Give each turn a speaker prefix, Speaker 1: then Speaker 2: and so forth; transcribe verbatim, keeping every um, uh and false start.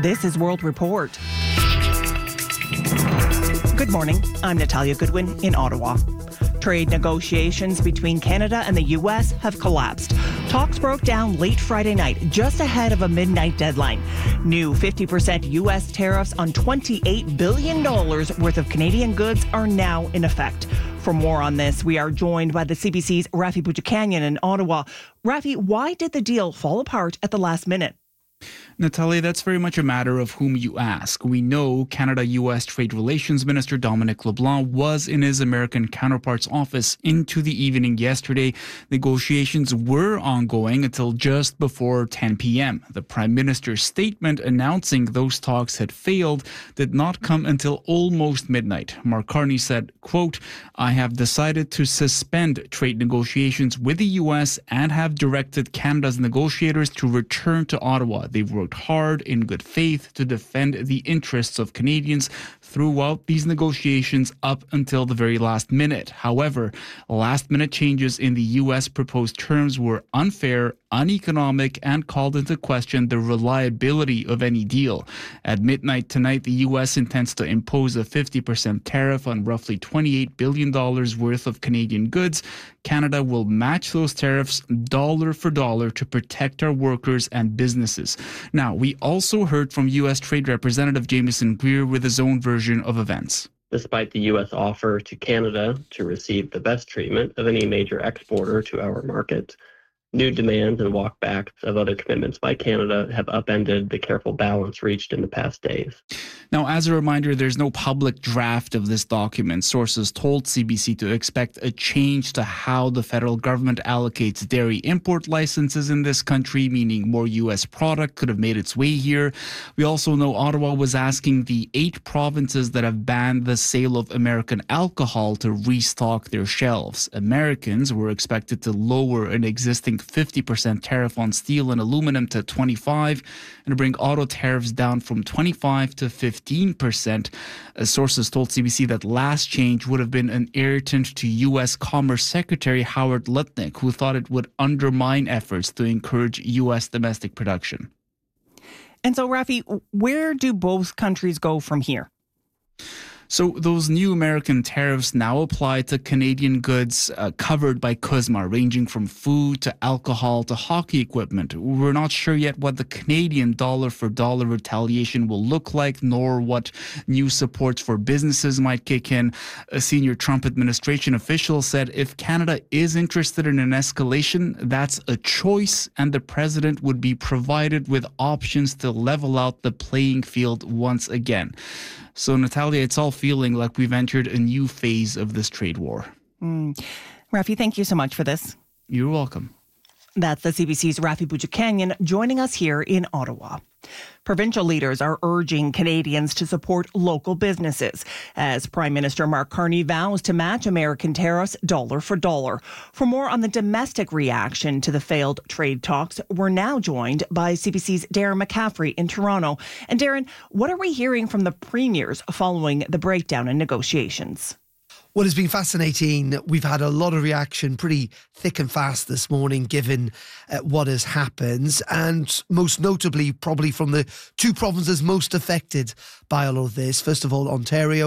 Speaker 1: This is World Report. Good morning. I'm Natalia Goodwin in Ottawa. Trade negotiations between Canada and the U S have collapsed. Talks broke down late Friday night, just ahead of a midnight deadline. New fifty percent U S tariffs on twenty-eight billion dollars worth of Canadian goods are now in effect. For more on this, we are joined by the C B C's Rafi Boudjikanian in Ottawa. Rafi, why did the deal fall apart at the last minute?
Speaker 2: Natalia, that's very much a matter of whom you ask. We know Canada-U S Trade Relations Minister Dominic LeBlanc was in his American counterpart's office into the evening yesterday. Negotiations were ongoing until just before ten p.m. The Prime Minister's statement announcing those talks had failed did not come until almost midnight. Mark Carney said, quote, "I have decided to suspend trade negotiations with the U S and have directed Canada's negotiators to return to Ottawa. They've worked hard in good faith to defend the interests of Canadians throughout these negotiations up until the very last minute. However, last-minute changes in the U S proposed terms were unfair, uneconomic, and called into question the reliability of any deal. At midnight tonight, the U S intends to impose a fifty percent tariff on roughly twenty-eight billion dollars worth of Canadian goods. Canada will match those tariffs dollar for dollar to protect our workers and businesses." Now, we also heard from U S Trade Representative Jameson Greer with his own version of events.
Speaker 3: Despite the U S offer to Canada to receive the best treatment of any major exporter to our market, new demands and walkbacks of other commitments by Canada have upended the careful balance reached in the past days.
Speaker 2: Now, as a reminder, there's no public draft of this document. Sources told C B C to expect a change to how the federal government allocates dairy import licenses in this country, meaning more U S product could have made its way here. We also know Ottawa was asking the eight provinces that have banned the sale of American alcohol to restock their shelves. Americans were expected to lower an existing fifty percent tariff on steel and aluminum to twenty-five and to bring auto tariffs down from twenty-five to fifteen percent. As sources told C B C that last change would have been an irritant to U S Commerce Secretary Howard Lutnick, who thought it would undermine efforts to encourage U S domestic production.
Speaker 1: And so, Rafi, where do both countries go from here?
Speaker 2: So those new American tariffs now apply to Canadian goods uh, covered by C U S M A, ranging from food to alcohol to hockey equipment. We're not sure yet what the Canadian dollar-for-dollar retaliation will look like, nor what new supports for businesses might kick in. A senior Trump administration official said if Canada is interested in an escalation, that's a choice, and the president would be provided with options to level out the playing field once again. So, Natalia, it's all feeling like we've entered a new phase of this trade war.
Speaker 1: Mm. Rafi, thank you so much for this.
Speaker 2: You're welcome.
Speaker 1: That's the C B C's Rafi Boudjikanian joining us here in Ottawa. Provincial leaders are urging Canadians to support local businesses as Prime Minister Mark Carney vows to match American tariffs dollar for dollar. For more on the domestic reaction to the failed trade talks, we're now joined by C B C's Darren McCaffrey in Toronto. And Darren, what are we hearing from the premiers following the breakdown in negotiations?
Speaker 4: Well, it's been fascinating. We've had a lot of reaction pretty thick and fast this morning, given uh, what has happened. And most notably, probably from the two provinces most affected by all of this. First of all, Ontario.